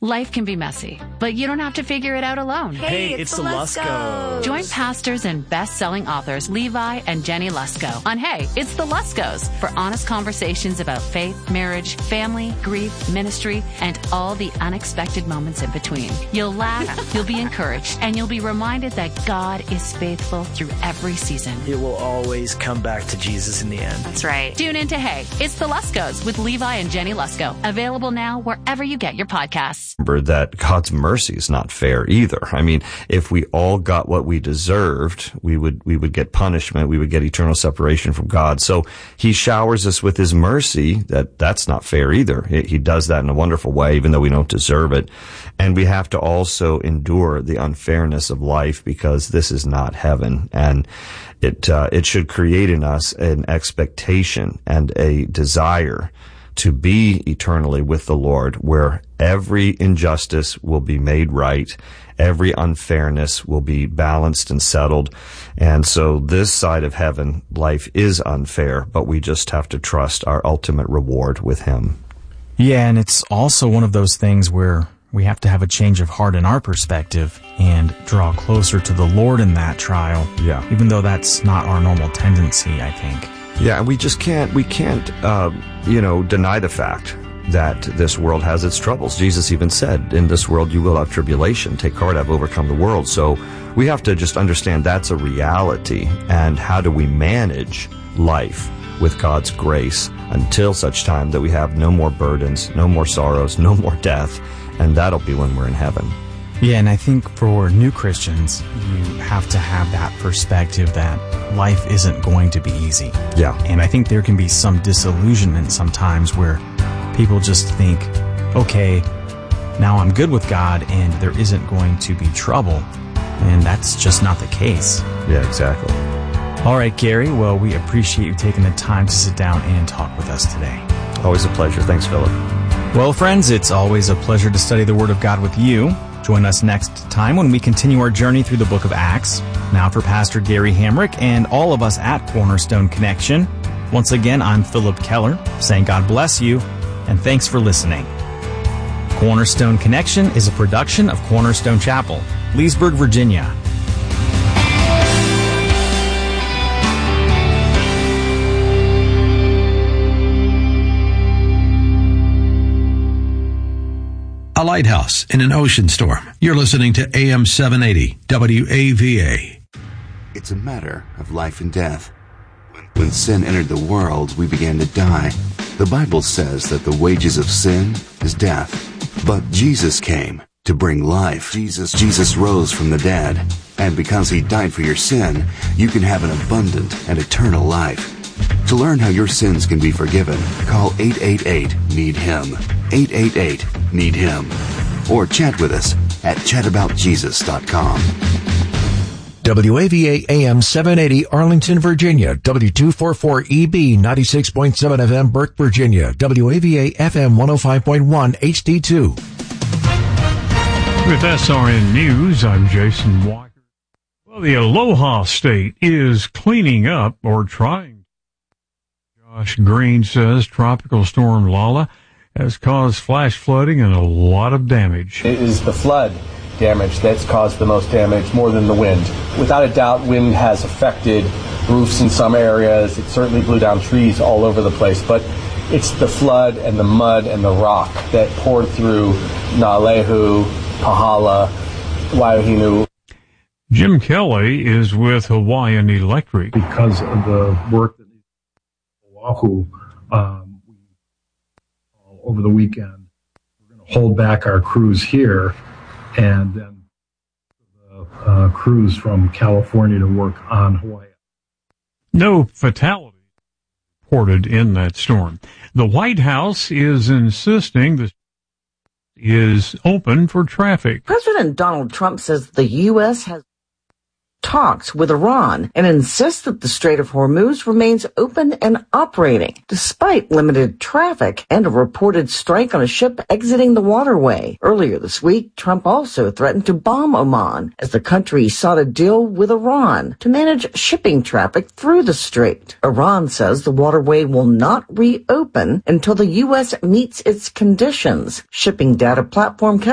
Life can be messy, but you don't have to figure it out alone. Hey, it's the Luskos. Join pastors and best-selling authors Levi and Jenny Lusko on Hey, It's the Luskos for honest conversations about faith, marriage, family, grief, ministry, and all the unexpected moments in between. You'll laugh, you'll be encouraged, and you'll be reminded that God is faithful through every season. It will always come back to Jesus in the end. That's right. Tune in to Hey, It's the Luskos with Levi and Jenny Lusko. Available now wherever you get your podcasts. Remember that God's mercy is not fair either. I mean, if we all got what we deserved, we would get punishment. We would get eternal separation from God. So he showers us with his mercy. That's not fair either. He does that in a wonderful way, even though we don't deserve it. And we have to also endure the unfairness of life because this is not heaven. And it should create in us an expectation and a desire to be eternally with the Lord, where every injustice will be made right, every unfairness will be balanced and settled. And so this side of heaven, life is unfair, but we just have to trust our ultimate reward with him. Yeah, and it's also one of those things where we have to have a change of heart in our perspective and draw closer to the Lord in that trial. Yeah. Even though that's not our normal tendency, I think. Yeah, and we can't deny the fact that this world has its troubles. Jesus even said, in this world you will have tribulation. Take heart, I've overcome the world. So we have to just understand that's a reality. And how do we manage life with God's grace until such time that we have no more burdens, no more sorrows, no more death, and that'll be when we're in heaven. Yeah, and I think for new Christians, you have to have that perspective that life isn't going to be easy. Yeah. And I think there can be some disillusionment sometimes where people just think, okay, now I'm good with God and there isn't going to be trouble. And that's just not the case. Yeah, exactly. All right, Gary, well, we appreciate you taking the time to sit down and talk with us today. Always a pleasure. Thanks, Philip. Well, friends, it's always a pleasure to study the Word of God with you. Join us next time when we continue our journey through the book of Acts. Now for Pastor Gary Hamrick and all of us at Cornerstone Connection, once again, I'm Philip Keller, saying God bless you, and thanks for listening. Cornerstone Connection is a production of Cornerstone Chapel, Leesburg, Virginia. A lighthouse in an ocean storm. You're listening to AM 780 WAVA. It's a matter of life and death. When sin entered the world, we began to die. The Bible says that the wages of sin is death. But Jesus came to bring life. Jesus rose from the dead. And because he died for your sin, you can have an abundant and eternal life. To learn how your sins can be forgiven, call 888-NEED-HIM. 888-NEED-HIM. Or chat with us at chataboutjesus.com. WAVA AM 780 Arlington, Virginia. W244EB 96.7 FM Burke, Virginia. WAVA FM 105.1 HD2. With SRN News, I'm Jason Walker. Well, the Aloha State is cleaning up or trying. Josh Green says Tropical Storm Lala has caused flash flooding and a lot of damage. It is the flood damage that's caused the most damage, more than the wind. Without a doubt, wind has affected roofs in some areas. It certainly blew down trees all over the place, but it's the flood and the mud and the rock that poured through Nalehu, Pahala, Waiohinu. Jim Kelly is with Hawaiian Electric. Because of the work that Oahu, over the weekend, we're going to hold back our crews here and then the crews from California to work on Hawaii. No fatalities reported in that storm. The White House is insisting the is open for traffic. President Donald Trump says the U.S. has talks with Iran and insists that the Strait of Hormuz remains open and operating, despite limited traffic and a reported strike on a ship exiting the waterway. Earlier this week, Trump also threatened to bomb Oman as the country sought a deal with Iran to manage shipping traffic through the strait. Iran says the waterway will not reopen until the U.S. meets its conditions. Shipping data platform